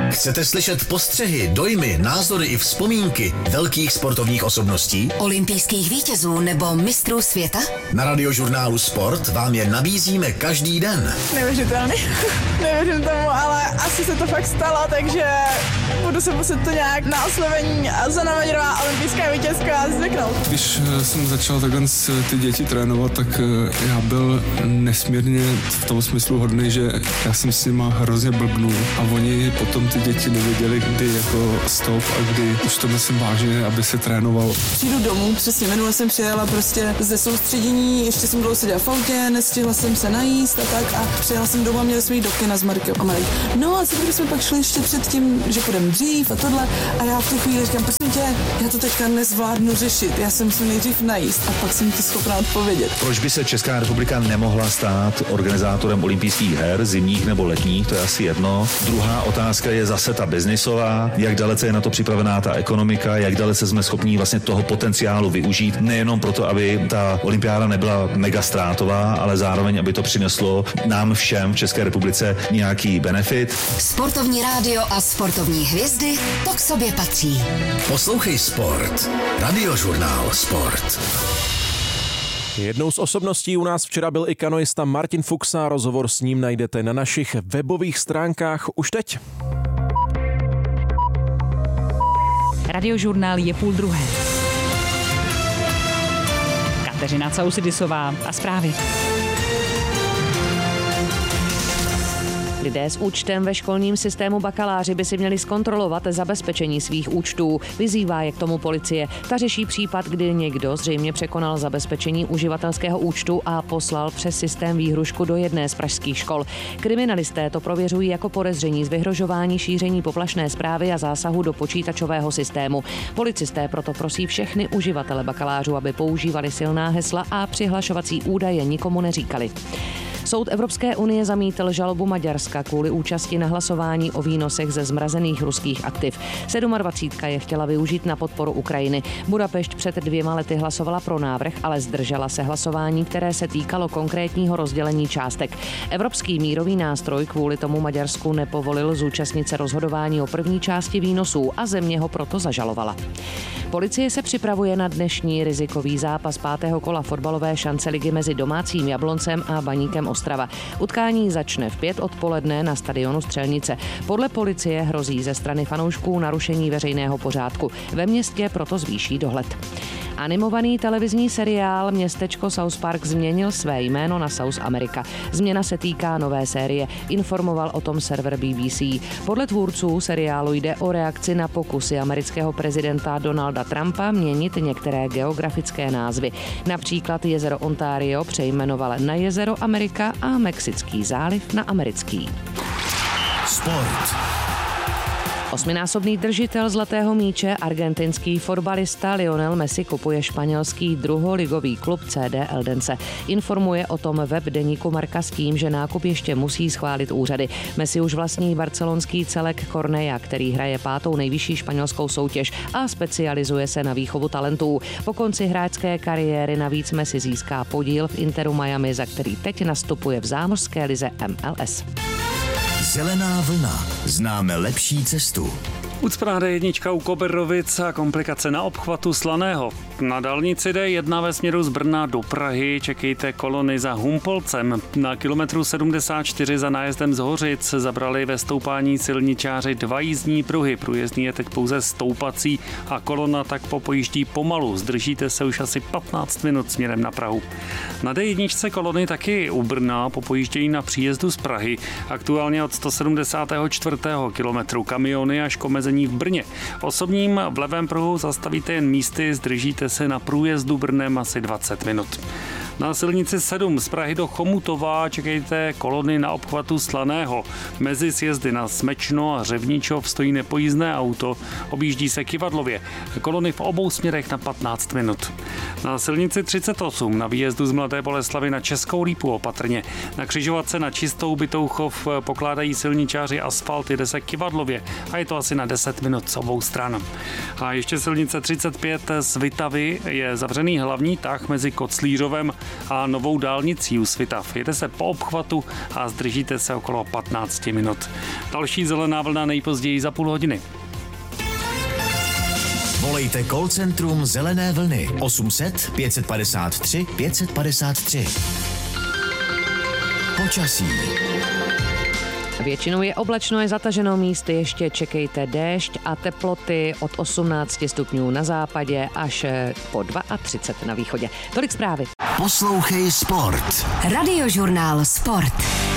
Chcete slyšet postřehy, dojmy, názory i vzpomínky velkých sportovních osobností? Olympijských vítězů nebo mistrů světa? Na Radiožurnálu Sport vám je nabízíme každý den. Neuvěřitelný. Nevěřím tomu, ale asi se to fakt stalo, takže budu se muset to nějak na oslovení Zuzana Maděrová, olympijská vítězka, zvyknout. Když jsem začal takhle ty děti trénovat, tak já byl nesmírně v tom smyslu hodný, že já jsem s nima hrozně blbnul a oni potom ty děti nevěděli, kdy jako stop a kdy už to myslím vážně, aby se trénoval. Přijdu domů, přesně minule jsem přijela prostě ze soustředění, ještě jsem dlouho seděla v autě, nestihla jsem se najíst a tak a přijela jsem domů a měli jsme jít do kina s Markem a Marek. No a co jsme pak šli ještě před tím, že půjdeme dřív a tohle a já v tu chvíli říkám, prosím tě, já to teďka nezvládnu řešit, já jsem musím nejdřív najíst a pak jsem ti schopná odpovědět. Proč by se Česká republika nemohla stát organizátorem olympijských her, zimních nebo letních, to je asi jedno. Druhá otázka je zase ta biznisová, jak dalece je na to připravená ta ekonomika, jak dalece jsme schopní vlastně toho potenciálu využít, nejenom proto, aby ta olympiáda nebyla mega ztrátová, ale zároveň, aby to přineslo nám všem v České republice nějaký benefit. Sportovní rádio a sportovní hvězdy, to k sobě patří. Poslouchej Sport. Radiožurnál Sport. Jednou z osobností u nás včera byl i kanoista Martin Fuxa. Rozhovor s ním najdete na našich webových stránkách už teď. Radiožurnál je 12:30. Kateřina Causidisová a zprávy. Lidé s účtem ve školním systému bakaláři by si měli zkontrolovat zabezpečení svých účtů. Vyzývá je k tomu policie. Ta řeší případ, kdy někdo zřejmě překonal zabezpečení uživatelského účtu a poslal přes systém výhrušku do jedné z pražských škol. Kriminalisté to prověřují jako podezření z vyhrožování, šíření poplašné zprávy a zásahu do počítačového systému. Policisté proto prosí všechny uživatele bakalářů, aby používali silná hesla a přihlašovací údaje nikomu neříkali. Soud Evropské unie zamítl žalobu Maďarska kvůli účasti na hlasování o výnosech ze zmrazených ruských aktiv. 27 je chtěla využít na podporu Ukrajiny. Budapešť před 2 lety hlasovala pro návrh, ale zdržela se hlasování, které se týkalo konkrétního rozdělení částek. Evropský mírový nástroj kvůli tomu Maďarsku nepovolil zúčastnit se rozhodování o první části výnosů a země ho proto zažalovala. Policie se připravuje na dnešní rizikový zápas 5. kola fotbalové šance ligy mezi domácím Jabloncem a Baníkem Ostrava. Utkání začne v 5 odpoledne na stadionu Střelnice. Podle policie hrozí ze strany fanoušků narušení veřejného pořádku. Ve městě proto zvýší dohled. Animovaný televizní seriál Městečko South Park změnil své jméno na South America. Změna se týká nové série, informoval o tom server BBC. Podle tvůrců seriálu jde o reakci na pokusy amerického prezidenta Donalda Trumpa měnit některé geografické názvy. Například jezero Ontario přejmenoval na jezero Amerika a Mexický záliv na americký. Sport. 8násobný držitel zlatého míče, argentinský fotbalista Lionel Messi kupuje španělský druholigový klub CD Eldence. Informuje o tom web deníku Marca s tím, že nákup ještě musí schválit úřady. Messi už vlastní barcelonský celek Cornellà, který hraje 5. nejvyšší španělskou soutěž a specializuje se na výchovu talentů. Po konci hráčské kariéry navíc Messi získá podíl v Interu Miami, za který teď nastupuje v zámořské lize MLS. Zelená vlna. Známe lepší cestu. Ucpráde jednička u Koberovic a komplikace na obchvatu Slaného. Na dálnici D1 ve směru z Brna do Prahy čekejte kolony za Humpolcem. Na kilometru 74 za nájezdem z Hořic zabrali ve stoupání silničáři 2 jízdní pruhy. Průjezdný je teď pouze stoupací a kolona tak popojíždí pomalu. Zdržíte se už asi 15 minut směrem na Prahu. Na D1 kolony taky u Brna popojíždějí na příjezdu z Prahy. Aktuálně od 174. kilometru kamiony až k omezení v Brně. Osobním v levém pruhu zastavíte jen místy, zdržíte se na průjezdu Brnem asi 20 minut. Na silnici 7 z Prahy do Chomutova čekejte kolony na obchvatu Slaného. Mezi sjezdy na Smečno a Řevničov stojí nepojízdné auto, objíždí se Kyvadlově. Kolony v obou směrech na 15 minut. Na silnici 38 na výjezdu z Mladé Boleslavi na Českou Lípu opatrně. Na křižovatce na Čistou Bytouchov pokládají silničáři asfalt, jede se Kyvadlově a je to asi na 10 minut z obou stran. A ještě silnice 35 z Vitavy je zavřený hlavní tah mezi Koclířovem a novou dálnicí u Svitav. Jede se po obchvatu a zdržíte se okolo 15 minut. Další zelená vlna nejpozději za půl hodiny. Volejte call centrum Zelené vlny 800 553 553. Počasí. Většinou je oblačno, je zataženo, místy ještě čekejte déšť a teploty od 18 stupňů na západě až po 32 na východě. Tolik zprávy. Poslouchej sport. Radiožurnál Sport.